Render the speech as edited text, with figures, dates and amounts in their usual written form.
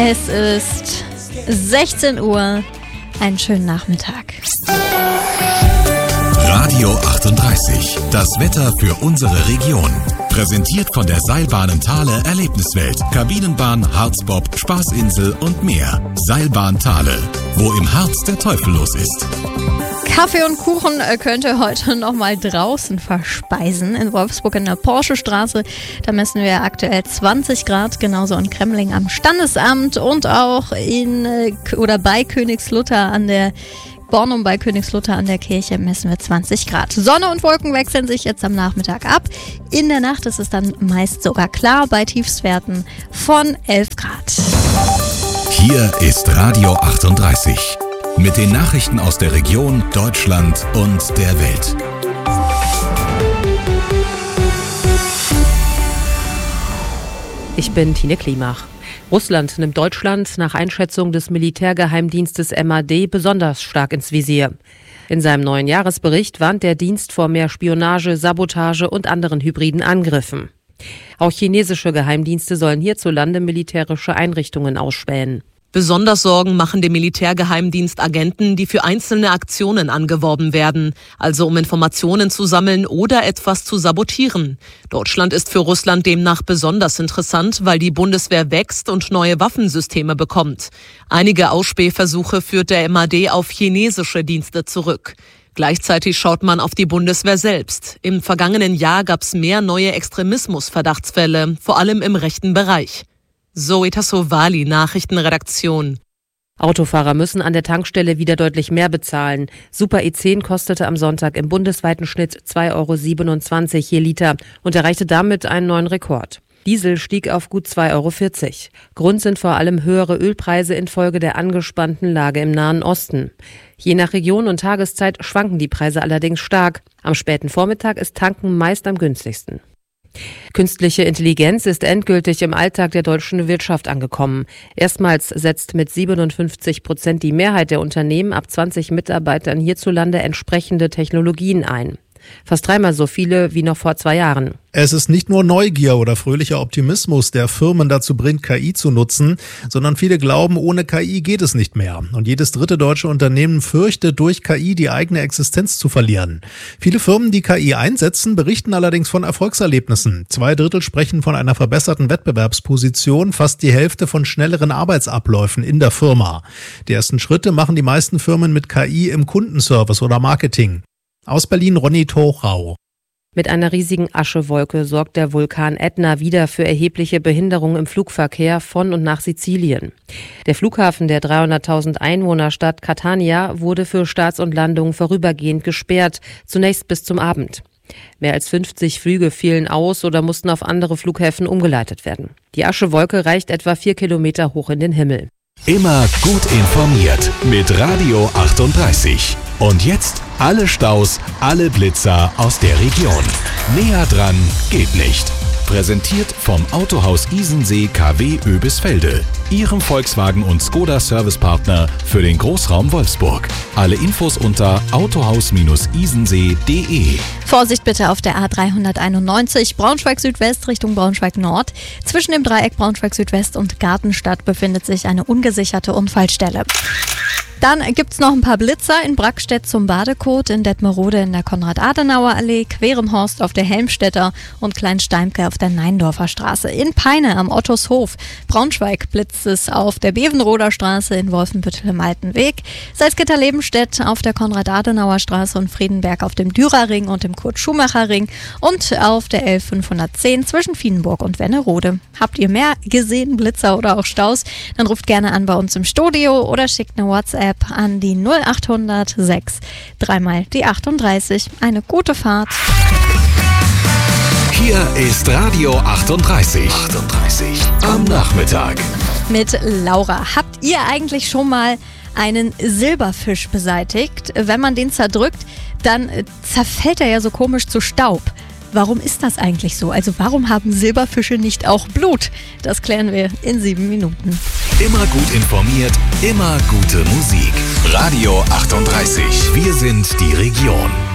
Es ist 16 Uhr. Einen schönen Nachmittag. Radio 38. Das Wetter für unsere Region. Präsentiert von der Seilbahnen Thale Erlebniswelt. Kabinenbahn, Harzbob, Spaßinsel und mehr. Seilbahn Thale. Wo im Harz der Teufel los ist. Kaffee und Kuchen könnt ihr heute nochmal draußen verspeisen. In Wolfsburg in der Porschestraße. Da messen wir aktuell 20 Grad. Genauso in Kremling am Standesamt. Und auch bei Königslutter an der Bornum bei Königslutter an der Kirche messen wir 20 Grad. Sonne und Wolken wechseln sich jetzt am Nachmittag ab. In der Nacht ist es dann meist sogar klar bei Tiefstwerten von 11 Grad. Hier ist Radio 38. Mit den Nachrichten aus der Region, Deutschland und der Welt. Ich bin Tine Klimach. Russland nimmt Deutschland nach Einschätzung des Militärgeheimdienstes MAD besonders stark ins Visier. In seinem neuen Jahresbericht warnt der Dienst vor mehr Spionage, Sabotage und anderen hybriden Angriffen. Auch chinesische Geheimdienste sollen hierzulande militärische Einrichtungen ausspähen. Besonders Sorgen machen dem Militärgeheimdienst Agenten, die für einzelne Aktionen angeworben werden, also um Informationen zu sammeln oder etwas zu sabotieren. Deutschland ist für Russland demnach besonders interessant, weil die Bundeswehr wächst und neue Waffensysteme bekommt. Einige Ausspähversuche führt der MAD auf chinesische Dienste zurück. Gleichzeitig schaut man auf die Bundeswehr selbst. Im vergangenen Jahr gab es mehr neue Extremismus-Verdachtsfälle, vor allem im rechten Bereich. Zoe Tassovali, Nachrichtenredaktion. Autofahrer müssen an der Tankstelle wieder deutlich mehr bezahlen. Super E10 kostete am Sonntag im bundesweiten Schnitt 2,27 € je Liter und erreichte damit einen neuen Rekord. Diesel stieg auf gut 2,40 €. Grund sind vor allem höhere Ölpreise infolge der angespannten Lage im Nahen Osten. Je nach Region und Tageszeit schwanken die Preise allerdings stark. Am späten Vormittag ist Tanken meist am günstigsten. Künstliche Intelligenz ist endgültig im Alltag der deutschen Wirtschaft angekommen. Erstmals setzt mit 57% die Mehrheit der Unternehmen ab 20 Mitarbeitern hierzulande entsprechende Technologien ein. Fast dreimal so viele wie noch vor 2 Jahren. Es ist nicht nur Neugier oder fröhlicher Optimismus, der Firmen dazu bringt, KI zu nutzen, sondern viele glauben, ohne KI geht es nicht mehr. Und jedes dritte deutsche Unternehmen fürchtet, durch KI die eigene Existenz zu verlieren. Viele Firmen, die KI einsetzen, berichten allerdings von Erfolgserlebnissen. 2/3 sprechen von einer verbesserten Wettbewerbsposition, fast die Hälfte von schnelleren Arbeitsabläufen in der Firma. Die ersten Schritte machen die meisten Firmen mit KI im Kundenservice oder Marketing. Aus Berlin Ronny Torau. Mit einer riesigen Aschewolke sorgt der Vulkan Ätna wieder für erhebliche Behinderungen im Flugverkehr von und nach Sizilien. Der Flughafen der 300.000 Einwohnerstadt Catania wurde für Starts und Landungen vorübergehend gesperrt, zunächst bis zum Abend. Mehr als 50 Flüge fielen aus oder mussten auf andere Flughäfen umgeleitet werden. Die Aschewolke reicht etwa 4 Kilometer hoch in den Himmel. Immer gut informiert mit Radio 38. Und jetzt alle Staus, alle Blitzer aus der Region. Näher dran geht nicht. Präsentiert vom Autohaus Isensee KW Oebisfelde. Ihrem Volkswagen- und Skoda-Servicepartner für den Großraum Wolfsburg. Alle Infos unter autohaus-isensee.de. Vorsicht bitte auf der A391 Braunschweig-Südwest Richtung Braunschweig-Nord. Zwischen dem Dreieck Braunschweig-Südwest und Gartenstadt befindet sich eine ungesicherte Unfallstelle. Dann gibt's noch ein paar Blitzer in Brackstedt zum Badekot, in Detmerode in der Konrad-Adenauer-Allee, Querenhorst auf der Helmstedter und Kleinsteimke auf der Neindorfer Straße. In Peine am Ottoshof. Braunschweig blitzt es auf der Bevenroder Straße, in Wolfenbüttel im Alten Weg. Salzgitter-Lebenstedt auf der Konrad-Adenauer Straße und Friedenberg auf dem Dürerring und dem Kurt-Schumacher-Ring und auf der L510 zwischen Vienenburg und Wernerode. Habt ihr mehr gesehen, Blitzer oder auch Staus? Dann ruft gerne an bei uns im Studio oder schickt eine WhatsApp an die 0800 6 3 die 38. Eine gute Fahrt. Hier ist Radio 38. Am Nachmittag. Mit Laura. Habt ihr eigentlich schon mal einen Silberfisch beseitigt? Wenn man den zerdrückt, dann zerfällt er ja so komisch zu Staub. Warum ist das eigentlich so? Also warum haben Silberfische nicht auch Blut? Das klären wir in 7 Minuten. Immer gut informiert, immer gute Musik. Radio 38. Wir sind die Region.